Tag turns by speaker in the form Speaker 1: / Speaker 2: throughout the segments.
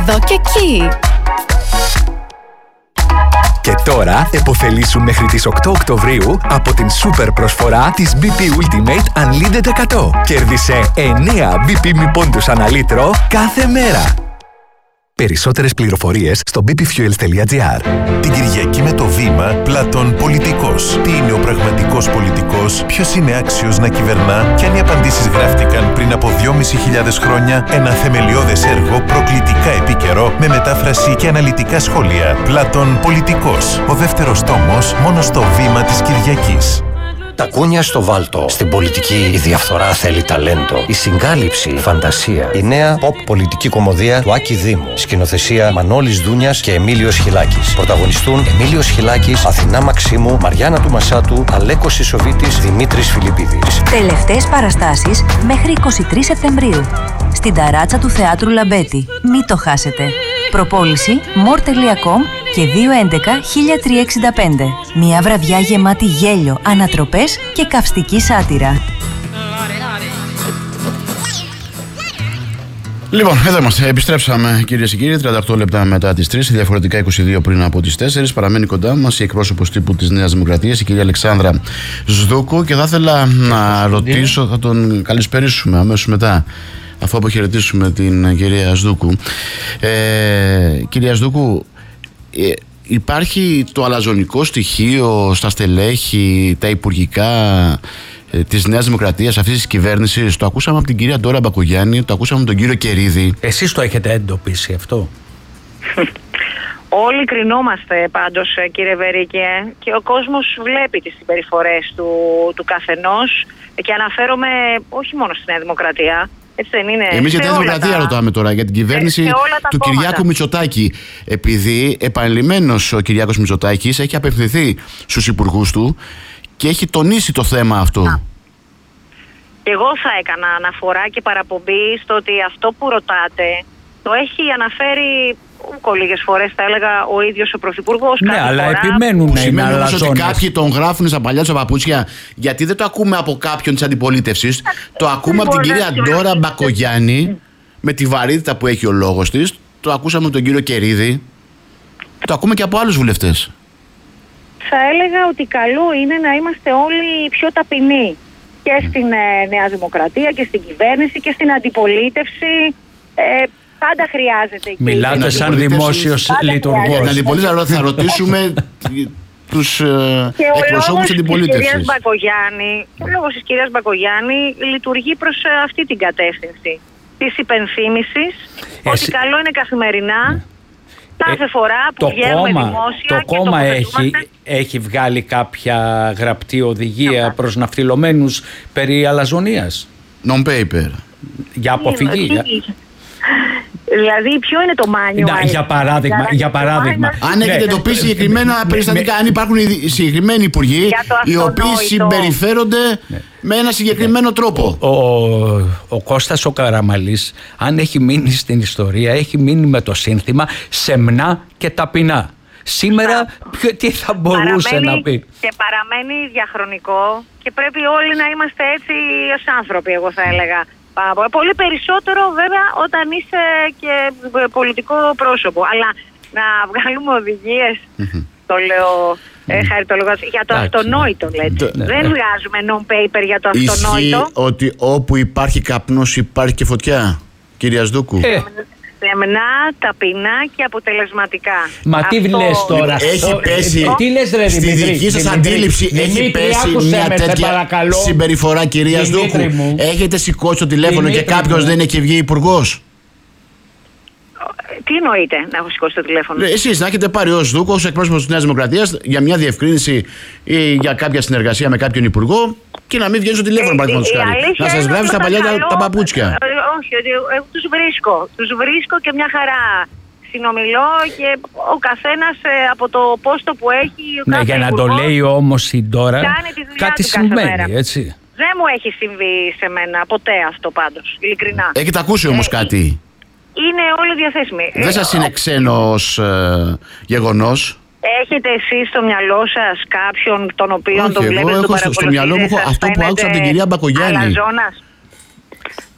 Speaker 1: Εδώ και εκεί.
Speaker 2: Και τώρα επωφελήσου μέχρι τις 8 Οκτωβρίου από την σούπερ προσφορά της BP Ultimate Unlimited 100. Κέρδισε 9 BP μη πόντους ανά λίτρο κάθε μέρα. Περισσότερες πληροφορίες στο bpfuels.gr.
Speaker 3: Την Κυριακή με το Βήμα, Πλατών πολιτικός. Τι είναι ο πραγματικός πολιτικός, ποιος είναι άξιος να κυβερνά και αν οι απαντήσεις γράφτηκαν πριν από 2.500 χρόνια, ένα θεμελιώδες έργο προκλητικά επίκαιρο με μετάφραση και αναλυτικά σχόλια. Πλατών πολιτικός. Ο δεύτερος τόμος μόνο στο Βήμα της Κυριακής.
Speaker 4: Τα κούνια στο βάλτο. Στην πολιτική η διαφθορά θέλει ταλέντο. Η συγκάλυψη, φαντασία. Η νέα pop πολιτική κομμωδία του Άκη Δήμου. Σκηνοθεσία Μανώλης Δούνιας και Εμίλιος Χιλάκης. Πρωταγωνιστούν Εμίλιος Χιλάκης, Αθηνά Μαξίμου, Μαριάννα του Μασάτου, Αλέκος Ισοβίτης, Δημήτρης Φιλιππίδης.
Speaker 5: Τελευταίες παραστάσεις μέχρι 23 Σεπτεμβρίου. Στην ταράτσα του Θεάτρου Λαμπέτη. Μη το χάσετε. Προπόληση more.com και 211-1365. Μια βραδιά γεμάτη γέλιο, ανατροπές και καυστική σάτυρα.
Speaker 6: Λοιπόν, εδώ είμαστε. Επιστρέψαμε, κυρίες και κύριοι, 38 λεπτά μετά τις 3, διαφορετικά 22 πριν από τις 4. Παραμένει κοντά μας η εκπρόσωπος τύπου της Νέας Δημοκρατίας, η κυρία Αλεξάνδρα Σδούκου, και θα ήθελα να ρωτήσω, θα τον καλησπερίσουμε αμέσως μετά, αφού αποχαιρετήσουμε την κυρία Σδούκου. Κυρία Σδούκου, υπάρχει το αλαζονικό στοιχείο στα στελέχη, τα υπουργικά της Νέας Δημοκρατίας, αυτής της κυβέρνησης? Το ακούσαμε από την κυρία Ντόρα Μπακογιάννη, το ακούσαμε από τον κύριο Κερίδη. Εσείς το έχετε εντοπίσει αυτό?
Speaker 7: Όλοι κρινόμαστε πάντως, κύριε Βερίκε, και ο κόσμος βλέπει τις συμπεριφορές του καθενός, και αναφέρομαι όχι μόνο στη Νέα Δημοκρατία. Έτσι δεν είναι?
Speaker 6: Εμείς για τη Νέα Δημοκρατία ρωτάμε τώρα, για την κυβέρνηση του Κυριάκου Μητσοτάκη. Επειδή επανειλημμένος ο Κυριάκος Μητσοτάκης έχει απευθυνθεί στους υπουργούς του και έχει τονίσει το θέμα αυτό.
Speaker 7: Εγώ θα έκανα αναφορά και παραπομπή στο ότι αυτό που ρωτάτε το έχει αναφέρει λίγες φορές, θα έλεγα, ο ίδιος ο Πρωθυπουργός.
Speaker 6: Ναι, αλλά επιμένουν να είναι αλαζόνες. Ότι κάποιοι τον γράφουν στα παλιά του παπούτσια, γιατί δεν το ακούμε από κάποιον της αντιπολίτευσης. Το ακούμε από την κυρία Ντόρα Μπακογιάννη, με τη βαρύτητα που έχει ο λόγος της. Το ακούσαμε από τον κύριο Κερίδη. Το ακούμε και από άλλους βουλευτές.
Speaker 7: Θα έλεγα ότι καλό είναι να είμαστε όλοι πιο ταπεινοί. Και στην Νέα Δημοκρατία και στην κυβέρνηση και στην αντιπολίτευση. Πάντα χρειάζεται.
Speaker 8: Μιλάτε σαν δημόσιος λειτουργός.
Speaker 6: Την αντιπολίτευση θα ρωτήσουμε τους εκπροσώπους της αντιπολίτευσης.
Speaker 7: Ο λόγος της κυρίας Μπακογιάννη λειτουργεί προς αυτή την κατεύθυνση της υπενθύμησης ότι καλό είναι καθημερινά, κάθε φορά που βγαίνουμε δημόσια.
Speaker 8: Το κόμμα έχει βγάλει κάποια γραπτή οδηγία προς ναυτιλωμένους περί αλαζονίας?
Speaker 6: Non-paper.
Speaker 8: Για αποφυγή.
Speaker 7: Δηλαδή, ποιο είναι το μάνιο?
Speaker 8: Για παράδειγμα.
Speaker 6: Αν έχετε εντοπίσει συγκεκριμένα περιστατικά, αν υπάρχουν συγκεκριμένοι υπουργοί οι οποίοι συμπεριφέρονται με ένα συγκεκριμένο τρόπο.
Speaker 8: Ο Κώστας ο Καραμαλής, αν έχει μείνει στην ιστορία, έχει μείνει με το σύνθημα «Σεμνά και ταπεινά». Σήμερα τι θα μπορούσε να πει?
Speaker 7: Και παραμένει διαχρονικό, και πρέπει όλοι να είμαστε έτσι ως άνθρωποι, εγώ θα έλεγα. Πολύ περισσότερο βέβαια όταν είσαι και πολιτικό πρόσωπο. Αλλά να βγάλουμε οδηγίες, το λέω χαριτολογώς, για το αυτονόητο, λέτε. Δεν βγάζουμε non-paper για το αυτονόητο.
Speaker 6: Ισχύει ότι όπου υπάρχει καπνός υπάρχει και φωτιά, κυρία Σδούκου?
Speaker 7: Σεμνά, ταπεινά και αποτελεσματικά.
Speaker 8: Μα τι λες τώρα?
Speaker 6: Έχει πέσει στη δική σας αντίληψη, έχει πέσει μια τέτοια συμπεριφορά, κυρία Σδούκου? Έχετε σηκώσει το τηλέφωνο και κάποιος δεν έχει βγει υπουργός?
Speaker 7: Τι εννοείτε να έχω σηκώσει το τηλέφωνο?
Speaker 6: Εσείς να έχετε πάρει ως Σδούκου, ως εκπρόσωπος της Νέας Δημοκρατίας, για μια διευκρίνηση ή για κάποια συνεργασία με κάποιον υπουργό, και να μην βγαίνει στο τηλέφωνο, παραδείγματος χάρη. Να σας γράφει στα παλιά τα παπούτσια.
Speaker 7: Όχι, εγώ τους βρίσκω και μια χαρά συνομιλώ, και ο καθένας από το πόστο που έχει.
Speaker 8: Ναι, για να το λέει όμως η Ντόρα, κάτι συμβαίνει, έτσι.
Speaker 7: Δεν μου έχει συμβεί σε μένα ποτέ αυτό, πάντως, ειλικρινά.
Speaker 6: Έχετε ακούσει όμως κάτι?
Speaker 7: Είναι όλοι διαθέσιμοι.
Speaker 6: Δεν σας είναι ξένο ως γεγονός?
Speaker 7: Έχετε εσείς στο μυαλό σας κάποιον τον οποίο τον βλέπετε,
Speaker 6: εγώ έχω στο μυαλό μου αυτό που άκουσα από την κυρία Μπακογιάννη.
Speaker 7: Αλαζόνας.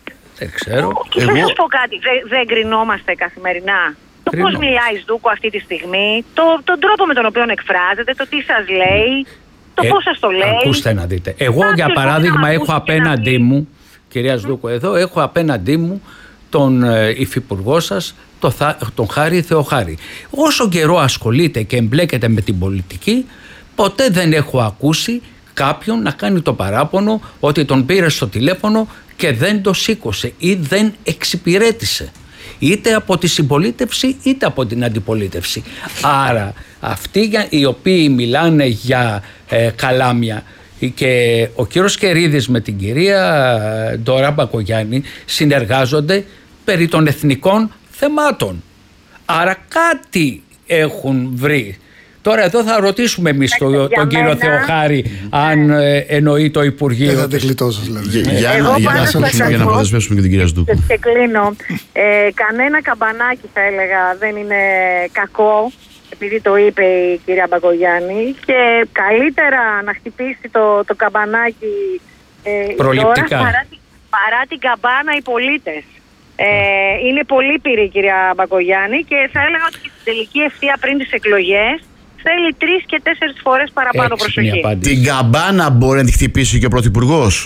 Speaker 8: Δεν ξέρω.
Speaker 7: Και θα σας πω κάτι, δεν κρινόμαστε καθημερινά. Το πώς μιλάει Σδούκο αυτή τη στιγμή, τον τρόπο με τον οποίο εκφράζεται, το τι σας λέει, το πώς σας το λέει.
Speaker 8: Ακούστε να δείτε. Εγώ για παράδειγμα έχω απέναντί μου, κυρία Σδούκο, εδώ έχω απέναντί μου τον υφυπουργό σας, τον Χάρη Θεοχάρη. Όσο καιρό ασχολείται και εμπλέκεται με την πολιτική, ποτέ δεν έχω ακούσει κάποιον να κάνει το παράπονο ότι τον πήρε στο τηλέφωνο και δεν το σήκωσε ή δεν εξυπηρέτησε, είτε από τη συμπολίτευση είτε από την αντιπολίτευση. Άρα αυτοί οι οποίοι μιλάνε για καλάμια, και ο κύριος Κερίδης με την κυρία Ντορά Μπακογιάννη συνεργάζονται περί των εθνικών θεμάτων. Άρα κάτι έχουν βρει. Τώρα εδώ θα ρωτήσουμε εμείς τον κύριο Θεοχάρη αν εννοεί το Υπουργείο.
Speaker 1: Δεν θα την γλιτώσω δηλαδή.
Speaker 6: Για να προδεσμεύσουμε και την κυρία Σδούκου.
Speaker 7: Και κλείνω. Κανένα καμπανάκι θα έλεγα δεν είναι κακό, επειδή το είπε η κυρία Μπακογιάννη, και καλύτερα να χτυπήσει το καμπανάκι
Speaker 8: προληπτικά
Speaker 7: παρά την καμπάνα οι πολίτες. Είναι πολύ πυρή η κυρία Μπακογιάννη και θα έλεγα ότι στην τελική ευθεία πριν τις εκλογές θέλει 3 και 4 φορές παραπάνω προσοχή.
Speaker 6: Την καμπάνα μπορεί να τη χτυπήσει και ο Πρωθυπουργός.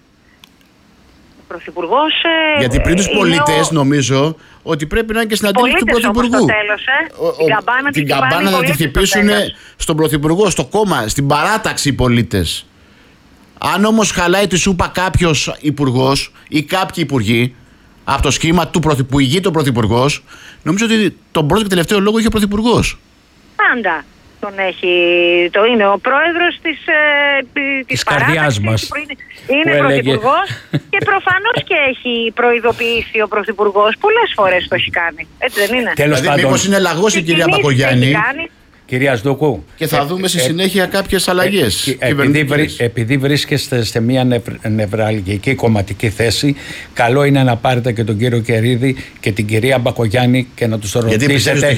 Speaker 7: Ο Πρωθυπουργός.
Speaker 6: Γιατί πριν τους πολίτες νομίζω ότι πρέπει να είναι και στην αντίληψη του Πρωθυπουργού. Την καμπάνα να τη χτυπήσουν στον Πρωθυπουργό, στο κόμμα, στην παράταξη οι πολίτες. Αν όμως χαλάει τη σούπα κάποιος υπουργός ή κάποιοι υπουργοί από το σχήμα του που ηγείται ο Πρωθυπουργός, νομίζω ότι τον πρώτο και τελευταίο λόγο έχει ο Πρωθυπουργός.
Speaker 7: Πάντα τον έχει. Το είναι ο πρόεδρος της
Speaker 8: καρδιάς μας.
Speaker 7: Είναι πρωθυπουργός και προφανώς και έχει προειδοποιήσει ο πρωθυπουργός. Πολλές φορές το έχει κάνει. Έτσι δεν είναι?
Speaker 6: Δηλαδή μήπως είναι λαγός η κυρία Μπακογιάννη.
Speaker 8: Κυρία Σδούκου.
Speaker 6: Και θα δούμε στη συνέχεια κάποιες αλλαγές.
Speaker 8: Επειδή βρίσκεστε σε μια νευραλγική κομματική θέση, καλό είναι να πάρετε και τον κύριο Κερίδη και την κυρία Μπακογιάννη και να τους ρωτήσετε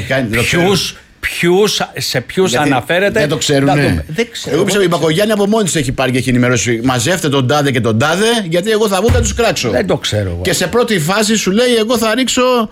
Speaker 8: σε ποιους αναφέρετε.
Speaker 6: Δεν το ξέρουν. Εγώ πιστεύω η Μπακογιάννη από μόνη της έχει πάρει και έχει ενημερώσει. Μαζεύτε τον τάδε και τον τάδε, γιατί εγώ θα βγω και θα τους κράξω.
Speaker 8: Δεν το ξέρω.
Speaker 6: Και σε πρώτη φάση σου λέει, εγώ θα ρίξω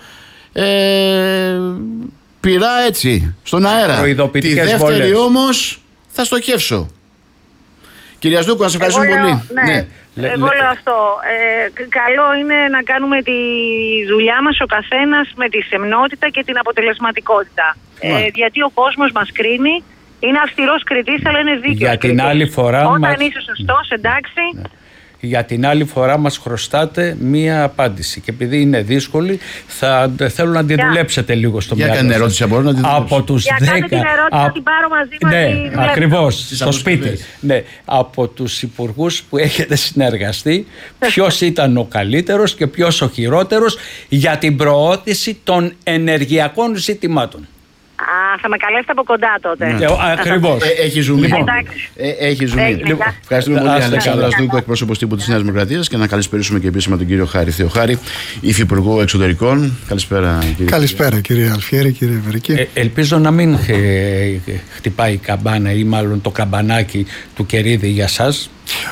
Speaker 6: πυρά έτσι, στον αέρα. Τη δεύτερη όμως θα στοχεύσω. Κυρία Σδούκου, να σας ευχαριστούμε πολύ.
Speaker 7: Εγώ λέω αυτό. Καλό είναι να κάνουμε τη δουλειά μας ο καθένας με τη σεμνότητα και την αποτελεσματικότητα. Γιατί ο κόσμος μας κρίνει. Είναι αυστηρός κριτής, αλλά είναι δίκαιος.
Speaker 8: Για την άλλη φορά
Speaker 7: όταν είσαι σωστός, εντάξει.
Speaker 8: Για την άλλη φορά μας χρωστάτε μία απάντηση. Και επειδή είναι δύσκολη, θέλω να την δουλέψετε λίγο στο μυαλό.
Speaker 6: Για κάνει ερώτηση, μπορώ να την
Speaker 8: από τους 10.
Speaker 7: Κάντε την ερώτηση, θα την πάρω μαζί μας.
Speaker 8: Ναι, ακριβώς, στο σπίτι. Ναι, από τους υπουργούς που έχετε συνεργαστεί, ποιος ήταν ο καλύτερος και ποιος ο χειρότερος για την προώθηση των ενεργειακών ζητημάτων?
Speaker 7: Θα με καλέσετε από κοντά τότε.
Speaker 8: Ακριβώς.
Speaker 6: Έχει ζουμί. Έχει ζουμί. Ευχαριστούμε πολύ, Αλεξάνδρα Σδούκο, εκπρόσωπος τύπου της Νέας Δημοκρατίας, και να καλησπερίσουμε και επίσημα τον κύριο Χάρη Θεοχάρη, υφυπουργό Εξωτερικών. Καλησπέρα, κύριε.
Speaker 1: Καλησπέρα, κύριε Αλφιέρη, κύριε Βερική.
Speaker 8: Ελπίζω να μην χτυπάει η καμπάνα ή μάλλον το καμπανάκι του Κερίδη για σας.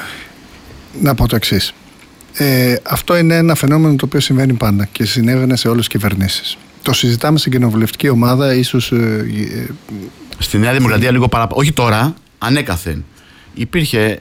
Speaker 1: Να πω το εξής. Αυτό είναι ένα φαινόμενο το οποίο συμβαίνει πάντα και συνέβαινε σε όλες τις κυβερνήσεις. Το συζητάμε στην κοινοβουλευτική ομάδα, ίσως.
Speaker 6: Στη Νέα Δημοκρατία λίγο παραπάνω. Όχι τώρα, ανέκαθεν. Υπήρχε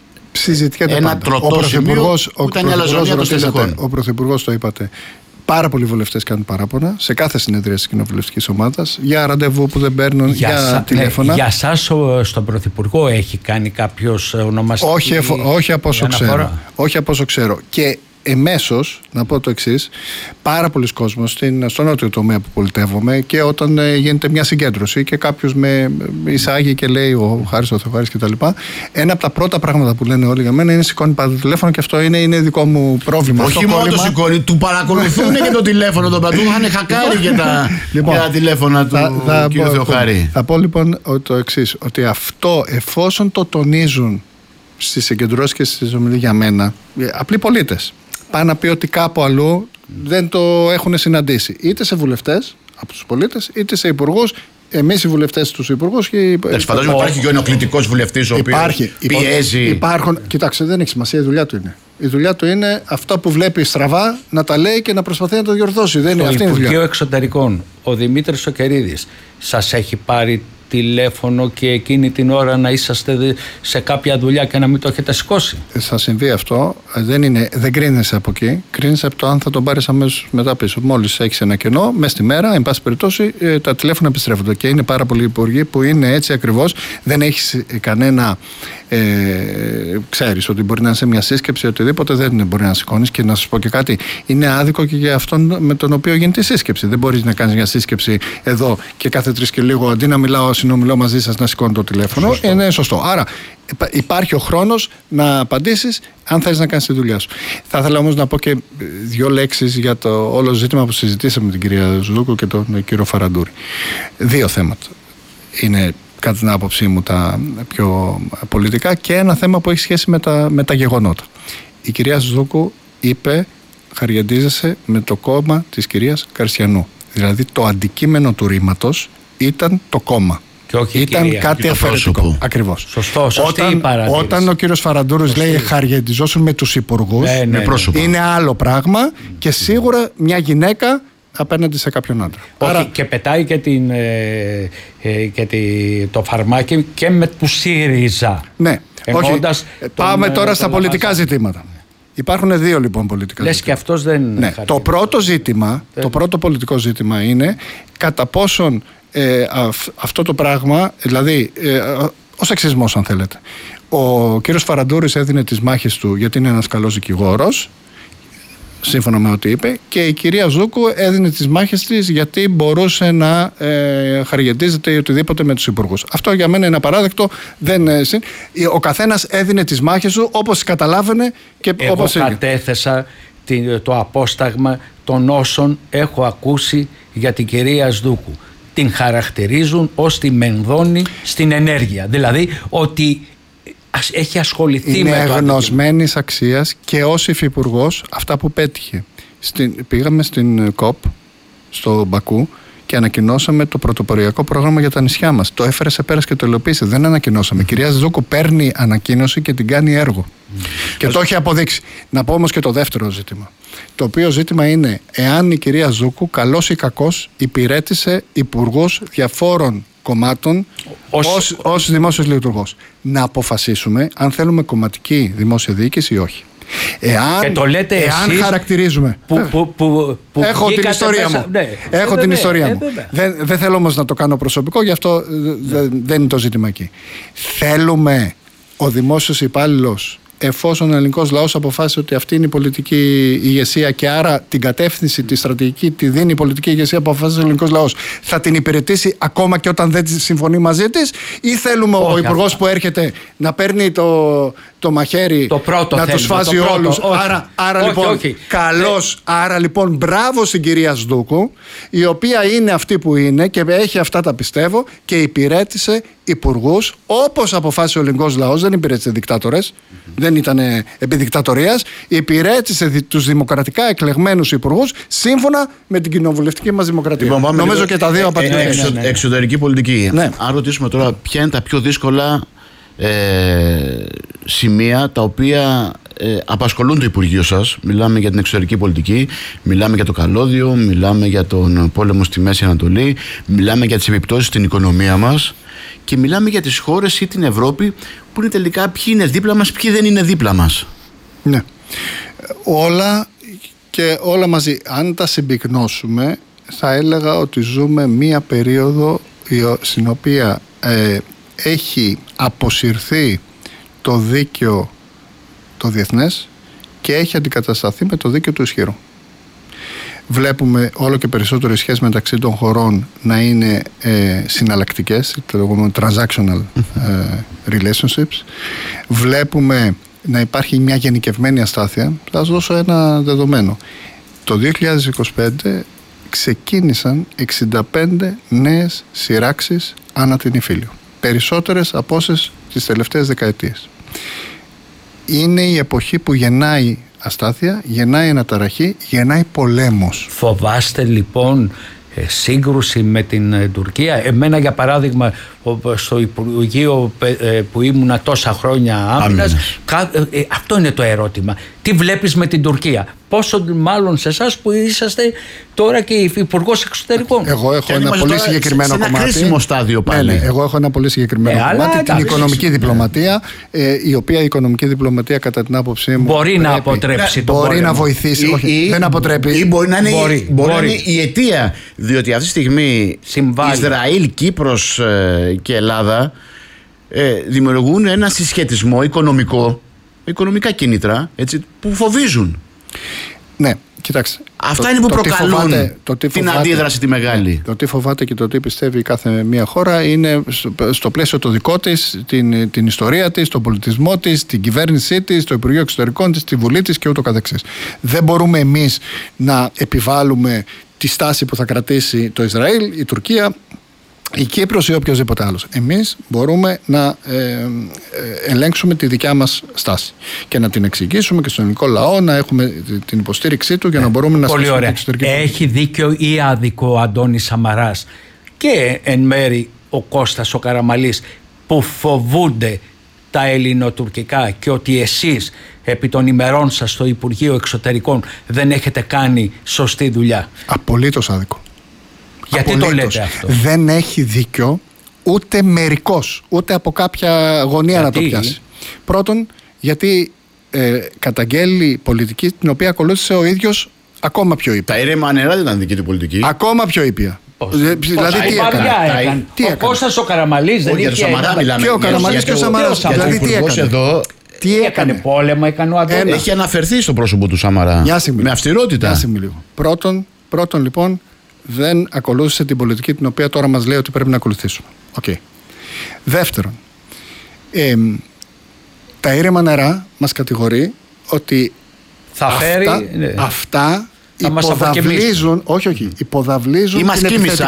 Speaker 6: ένα τροτό σημείο που ήταν η αλαζονία των στελεχών.
Speaker 1: Ο Πρωθυπουργός το είπατε. Πάρα πολλοί βουλευτές κάνουν παράπονα σε κάθε συνεδρία της κοινοβουλευτικής ομάδας για ραντεβού που δεν παίρνουν, για τηλέφωνα.
Speaker 8: Για σας στον Πρωθυπουργό έχει κάνει κάποιος ονομαστική?
Speaker 1: Όχι από όσο ξέρω. Όχι από όσο ξέρω. Και εμέσως, να πω το εξής, πάρα πολλοί κόσμος στο νότιο τομέα που πολιτεύομαι, και όταν γίνεται μια συγκέντρωση και κάποιος με εισάγει και λέει ο Χάρης ο Θεοχάρης κτλ., ένα από τα πρώτα πράγματα που λένε όλοι για μένα είναι σηκώνει πάντα το τηλέφωνο, και αυτό είναι δικό μου πρόβλημα.
Speaker 6: Όχι μόνο το σηκώνει, του παρακολουθούν και το τηλέφωνο τον παντού. Θα είναι χακάρι για τα τηλέφωνα του κ. Θεοχάρη.
Speaker 1: Θα πω λοιπόν το εξής, ότι αυτό, εφόσον το τονίζουν στις συγκεντρώσεις και στις ομιλίες για μένα, απλοί πολίτες πάνε να πει ότι κάπου αλλού δεν το έχουν συναντήσει, είτε σε βουλευτές από τους πολίτες, είτε σε υπουργούς, εμείς οι βουλευτές, τους υπουργούς.
Speaker 6: Φαντάζομαι υπάρχει και ο ενοχλητικός βουλευτής ο οποίος πιέζει.
Speaker 1: Κοιτάξτε, δεν έχει σημασία, η δουλειά του είναι. Η δουλειά του είναι αυτά που βλέπει στραβά να τα λέει και να προσπαθεί να το διορθώσει. Δεν είναι αυτή η δουλειά.
Speaker 8: Υπουργείο Εξωτερικών, ο Δημήτρης Σοκερίδης, σας έχει πάρει τηλέφωνο και εκείνη την ώρα να είσαστε σε κάποια δουλειά και να μην το έχετε σηκώσει?
Speaker 1: Θα συμβεί αυτό. Δεν κρίνεσαι από εκεί. Κρίνεσαι από το αν θα τον πάρεις αμέσως μετά πίσω. Μόλις έχεις ένα κενό, μέσα στη μέρα, εν πάση περιπτώσει, τα τηλέφωνα επιστρέφονται. Και είναι πάρα πολλοί υπουργοί που είναι έτσι ακριβώς. Δεν έχεις κανένα. Ξέρεις ότι μπορεί να είναι σε μια σύσκεψη, οτιδήποτε, δεν μπορεί να σηκώνεις. Και να σας πω και κάτι, είναι άδικο και για αυτόν με τον οποίο γίνεται η σύσκεψη. Δεν μπορείς να κάνεις μια σύσκεψη εδώ και κάθε 3 και λίγο, αντί να συνομιλώ μαζί σας, να σηκώνω το τηλέφωνο. Σωστό. Είναι σωστό. Άρα υπάρχει ο χρόνος να απαντήσεις αν θέλεις να κάνεις τη δουλειά σου. Θα ήθελα όμως να πω και 2 λέξεις για το όλο ζήτημα που συζητήσαμε με την κυρία Ζουδούκου και τον κύριο Φαραντούρη. 2 θέματα είναι, κατά την άποψή μου, τα πιο πολιτικά, και ένα θέμα που έχει σχέση με τα γεγονότα. Η κυρία Ζουδούκου είπε, χαριαντίζεσαι με το κόμμα της κυρίας Καρσιανού. Δηλαδή το αντικείμενο του ρήματος ήταν το κόμμα.
Speaker 8: Και όχι
Speaker 1: ήταν κάτι αφαιρετικό. Ακριβώς. Όταν ο κύριος Φαραντούρης λέει χαριαντιζόσουν με τους υπουργούς, είναι άλλο πράγμα και σίγουρα μια γυναίκα απέναντι σε κάποιον άντρα.
Speaker 8: Άρα... Και πετάει και το φαρμάκι και με του ΣΥΡΙΖΑ.
Speaker 1: Ναι. Πάμε τώρα στα πολιτικά ζητήματα. Υπάρχουν 2 λοιπόν πολιτικά ζητήματα.
Speaker 8: Και αυτός δεν...
Speaker 1: Ναι. Το πρώτο πολιτικό ζήτημα είναι κατά πόσον αυτό το πράγμα, δηλαδή ο σεξισμός, αν θέλετε. Ο κύριος Φαραντούρης έδινε τις μάχες του γιατί είναι ένας καλός δικηγόρος, σύμφωνα με ό,τι είπε, και η κυρία Ζούκου έδινε τις μάχες της γιατί μπορούσε να χαριετίζεται ή οτιδήποτε με τους υπουργούς. Αυτό για μένα είναι απαράδεκτο. Ο καθένας έδινε τις μάχες του όπως καταλάβαινε και όπως έγινε.
Speaker 8: Εγώ κατέθεσα το απόσταγμα των όσων έχω ακούσει για την κυρία Ζούκου. Την χαρακτηρίζουν ως τη μενδώνη στην ενέργεια. Δηλαδή ότι έχει ασχοληθεί
Speaker 1: είναι
Speaker 8: με το
Speaker 1: γνωσμένης αξίας και ως υφυπουργός αυτά που πέτυχε. Πήγαμε στην ΚΟΠ στο Μπακού και ανακοινώσαμε το πρωτοποριακό πρόγραμμα για τα νησιά μας. Το έφερε σε πέρας και το υλοποίησε. Δεν ανακοινώσαμε. Η κυρία Ζούκου παίρνει ανακοίνωση και την κάνει έργο. Και το έχει αποδείξει. Να πω όμως και το δεύτερο ζήτημα. Το οποίο ζήτημα είναι εάν η κυρία Ζούκου, καλός ή κακός, υπηρέτησε υπουργούς διαφόρων κομμάτων ως δημόσιος λειτουργός. Να αποφασίσουμε αν θέλουμε κομματική δημόσια διοίκηση ή όχι.
Speaker 8: Και το λέτε εσείς
Speaker 1: χαρακτηρίζουμε. Έχω την ιστορία μου. Έχω την ιστορία μου. Δεν θέλω όμως να το κάνω προσωπικό, γι' αυτό δεν είναι το ζήτημα εκεί. Θέλουμε ο δημόσιος υπάλληλος, εφόσον ο ελληνικός λαός αποφάσισε ότι αυτή είναι η πολιτική ηγεσία και άρα την κατεύθυνση, τη στρατηγική τη δίνει η πολιτική ηγεσία που αποφάσισε ο ελληνικός λαός, θα την υπηρετήσει ακόμα και όταν δεν συμφωνεί μαζί της, ή θέλουμε ο υπουργός που έρχεται να παίρνει το μαχαίρι, να τους φάζει όλους? Άρα λοιπόν, καλώς, άρα λοιπόν μπράβο στην κυρία Ζούκου, η οποία είναι αυτή που είναι και έχει αυτά τα πιστεύω και υπηρέτησε υπουργούς όπως αποφάσισε ο ελληνικός λαός. Δεν υπηρέτησε δικτάτορες, δεν ήταν επί δικτατορίας, υπηρέτησε τους δημοκρατικά εκλεγμένους υπουργούς σύμφωνα με την κοινοβουλευτική μας δημοκρατία.
Speaker 6: Λοιπόν,
Speaker 1: νομίζω και τα δύο απαντήσεις.
Speaker 6: Εξωτερική πολιτική.
Speaker 1: Ναι.
Speaker 6: Αν ρωτήσουμε τώρα ποια είναι τα πιο δύσκολα σημεία τα οποία απασχολούν το Υπουργείο σας. Μιλάμε για την εξωτερική πολιτική, μιλάμε για το καλώδιο, μιλάμε για τον πόλεμο στη Μέση Ανατολή, μιλάμε για τις επιπτώσεις στην οικονομία μας και μιλάμε για τις χώρες ή την Ευρώπη που είναι τελικά ποιοι είναι δίπλα μας, ποιοι δεν είναι δίπλα μας.
Speaker 1: Ναι. Όλα και όλα μαζί. Αν τα συμπυκνώσουμε, θα έλεγα ότι ζούμε μία περίοδο στην οποία έχει αποσυρθεί το δίκαιο το διεθνές και έχει αντικατασταθεί με το δίκαιο του ισχυρού. Βλέπουμε όλο και περισσότερο οι σχέσεις μεταξύ των χωρών να είναι συναλλακτικές, το λεγόμενο transactional relationships. Βλέπουμε να υπάρχει μια γενικευμένη αστάθεια. Θα σας δώσω ένα δεδομένο. Το 2025 ξεκίνησαν 65 νέες σειράξεις ανά την Ιφίλιο. Περισσότερες από όσες τις τελευταίες δεκαετίες. Είναι η εποχή που γεννάει αστάθεια, γεννάει αναταραχή, γεννάει πολέμος.
Speaker 8: Φοβάστε λοιπόν σύγκρουση με την Τουρκία. Εμένα, για παράδειγμα, στο Υπουργείο που ήμουνα τόσα χρόνια άμυνας, αυτό είναι το ερώτημα. Τι βλέπεις με την Τουρκία? Πόσο μάλλον σε εσάς που είσαστε τώρα και υπουργός εξωτερικών.
Speaker 1: Εγώ έχω ένα πολύ συγκεκριμένο κομμάτι.
Speaker 6: Σε ένα κρίσιμο στάδιο πάλι.
Speaker 1: Ναι, εγώ έχω ένα πολύ συγκεκριμένο κομμάτι. Την οικονομική διπλωματία, η οποία η οικονομική διπλωματία, κατά την άποψή μου,
Speaker 8: μπορεί να αποτρέψει τον
Speaker 1: πόλεμο. Μπορεί να βοηθήσει. Όχι, δεν αποτρέπει.
Speaker 6: Ή μπορεί να είναι η αιτία. Διότι αυτή τη στιγμή Ισραήλ, Κύπρος και Ελλάδα δημιουργούν ένα συσχετισμό οικονομικά κίνητρα, έτσι, που φοβίζουν.
Speaker 1: Ναι, κοιτάξτε.
Speaker 6: Αυτά είναι που προκαλούν την αντίδραση τη μεγάλη.
Speaker 1: Το τι φοβάται και το τι πιστεύει κάθε μία χώρα είναι στο πλαίσιο το δικό της, την ιστορία της, τον πολιτισμό της, την κυβέρνησή της, το Υπουργείο Εξωτερικών της, τη Βουλή της και ούτω καθεξής. Δεν μπορούμε εμείς να επιβάλλουμε τη στάση που θα κρατήσει το Ισραήλ, η Τουρκία, η Κύπρος ή οποιοδήποτε άλλος. Εμείς μπορούμε να ελέγξουμε τη δικιά μας στάση και να την εξηγήσουμε και στον ελληνικό λαό, να έχουμε την υποστήριξή του για να μπορούμε να στήσουμε την εξωτερική πολιτική.
Speaker 8: Έχει δίκιο ή άδικο ο Αντώνης Σαμαράς και εν μέρη ο Κώστας ο Καραμαλής, που φοβούνται τα ελληνοτουρκικά και ότι εσείς επί των ημερών σας στο Υπουργείο Εξωτερικών δεν έχετε κάνει σωστή δουλειά?
Speaker 1: Απολύτως άδικο.
Speaker 8: Γιατί το λέτε αυτό?
Speaker 1: Δεν έχει δίκιο ούτε μερικός, ούτε από κάποια γωνία να το πιάσει. Πρώτον, γιατί καταγγέλει πολιτική την οποία ακολούθησε ο ίδιος ακόμα πιο ήπια.
Speaker 6: Τα ήρεμα νερά δεν ήταν δική του πολιτική.
Speaker 1: Ακόμα πιο ήπια. Δηλαδή τι έκανε?
Speaker 8: Ο Κώστας ο Καραμαλής δεν είχε?
Speaker 1: Και ο Καραμαλής και ο Σαμαράς. Δηλαδή τι έκανε?
Speaker 8: Τι έκανε? Πόλεμο έκανε ο Αντώνης?
Speaker 6: Έχει αναφερθεί στο πρόσωπο του Σαμαρά με αυστηρότητα.
Speaker 1: Πρώτον λοιπόν, δεν ακολούθησε την πολιτική την οποία τώρα μας λέει ότι πρέπει να ακολουθήσουμε. Okay. Δεύτερον, τα ήρεμα νερά μας κατηγορεί ότι αυτά υποδαβλίζουν, υποδαβλίζουν την επιθετικότητα.